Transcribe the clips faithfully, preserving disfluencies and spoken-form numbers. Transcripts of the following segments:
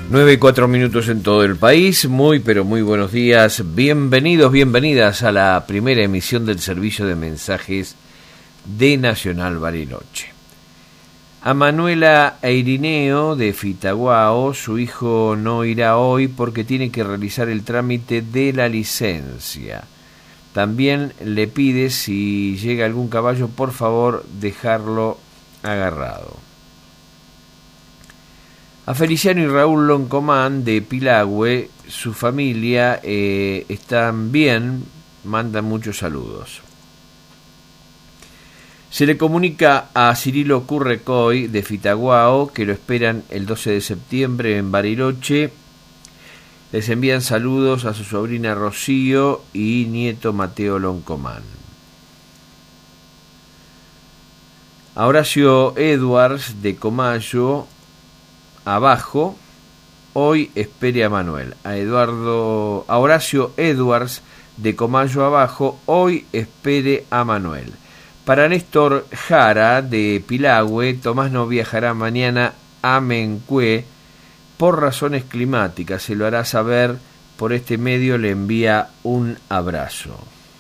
nueve y cuatro minutos en todo el país. Muy pero muy buenos días. Bienvenidos, bienvenidas a la primera emisión del servicio de mensajes de Nacional Bariloche. A Manuela e Irineo de Fitaguao, su hijo no irá hoy porque tiene que realizar el trámite de la licencia. También le pide, si llega algún caballo, por favor dejarlo agarrado. A Feliciano y Raúl Loncomán de Pilagüe, su familia eh, están bien, mandan muchos saludos. Se le comunica a Cirilo Currecoy de Fitaguao que lo esperan el doce de septiembre en Bariloche. Les envían saludos a su sobrina Rocío y nieto Mateo Loncomán. A Horacio Edwards de Comayo Abajo, hoy espere a Manuel. A Eduardo, a Horacio Edwards de Comayo Abajo, hoy espere a Manuel. Para Néstor Jara de Pilagüe, Tomás no viajará mañana a Mencué por razones climáticas. Se lo hará saber por este medio, le envía un abrazo.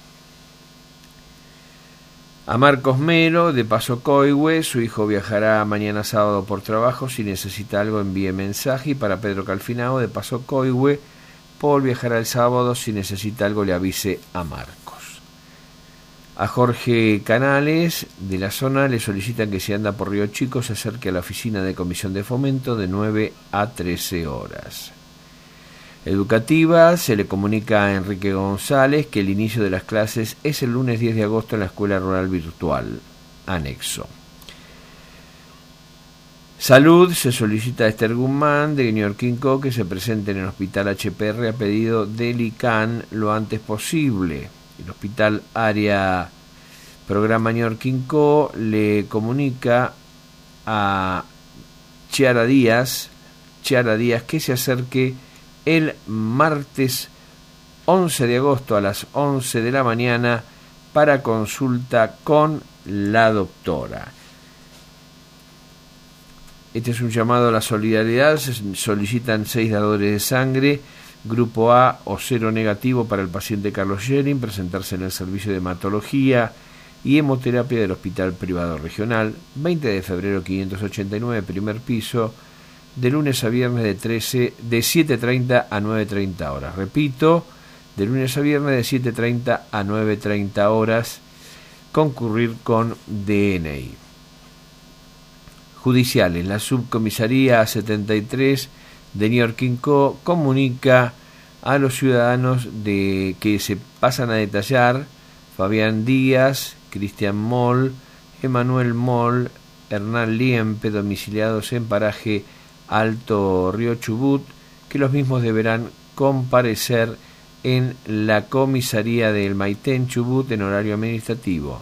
A Marcos Melo de Paso Coihue, su hijo viajará mañana sábado por trabajo. Si necesita algo, envíe mensaje. Y para Pedro Calfinao de Paso Coihue, Paul viajará el sábado. Si necesita algo, le avise a Marcos. A Jorge Canales de la zona le solicitan que si anda por Río Chico se acerque a la oficina de Comisión de Fomento de nueve a trece horas. Educativa, se le comunica a Enrique González que el inicio de las clases es el lunes diez de agosto en la Escuela Rural Virtual, anexo. Salud, se solicita a Esther Guzmán de Ñorquinco que se presente en el Hospital H P R a pedido del I C A N lo antes posible. El Hospital Área Programa Ñorquinco le comunica a Chiara Díaz, Chiara Díaz que se acerque el martes once de agosto a las once de la mañana para consulta con la doctora. Este es un llamado a la solidaridad. Se solicitan seis dadores de sangre, grupo A o cero negativo para el paciente Carlos Schering, presentarse en el servicio de hematología y hemoterapia del Hospital Privado Regional, veinte de febrero quinientos ochenta y nueve, primer piso, de lunes a viernes de trece de siete treinta a nueve treinta horas. Repito, de lunes a viernes de siete treinta a nueve treinta horas, concurrir con D N I. Judiciales, la subcomisaría setenta y tres de Ñorquinco comunica a los ciudadanos de que se pasan a detallar Fabián Díaz, Cristian Moll, Emanuel Moll, Hernán Liempe, domiciliados en paraje Alto Río Chubut, que los mismos deberán comparecer en la comisaría del Maitén Chubut en horario administrativo.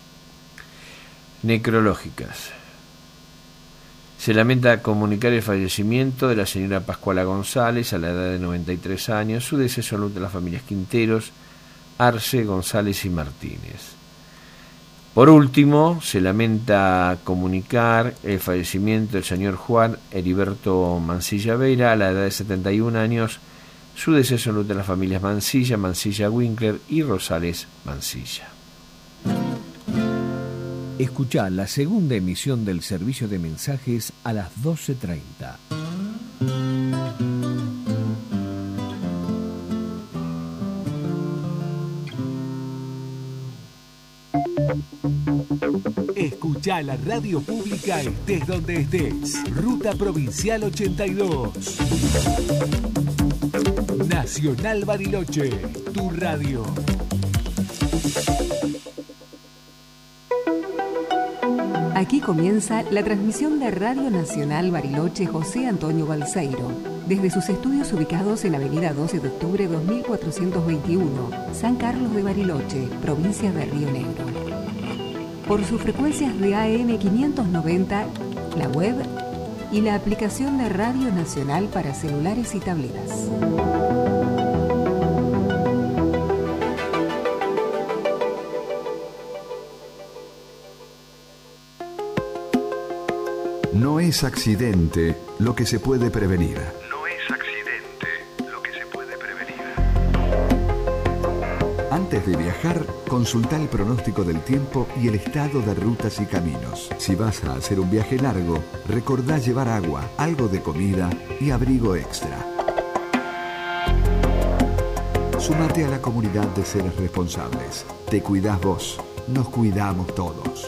Necrológicas. Se lamenta comunicar el fallecimiento de la señora Pascuala González a la edad de noventa y tres años, su deceso en de las familias Quinteros, Arce, González y Martínez. Por último, se lamenta comunicar el fallecimiento del señor Juan Heriberto Mancilla Vera a la edad de setenta y un años, su deceso en de las familias Mancilla, Mancilla Winkler y Rosales Mancilla. Escuchá la segunda emisión del servicio de mensajes a las doce treinta. Escuchá la radio pública estés donde estés. Ruta Provincial ochenta y dos. Nacional Bariloche, tu radio. Aquí comienza la transmisión de Radio Nacional Bariloche José Antonio Balseiro, desde sus estudios ubicados en Avenida doce de octubre dos mil cuatrocientos veintiuno, San Carlos de Bariloche, provincia de Río Negro. Por sus frecuencias de A M quinientos noventa, la web y la aplicación de Radio Nacional para celulares y tabletas. No es accidente lo que se puede prevenir. No es Antes de viajar, consulta el pronóstico del tiempo y el estado de rutas y caminos. Si vas a hacer un viaje largo, recordá llevar agua, algo de comida y abrigo extra. Sumate a la comunidad de seres responsables. Te cuidás vos, nos cuidamos todos.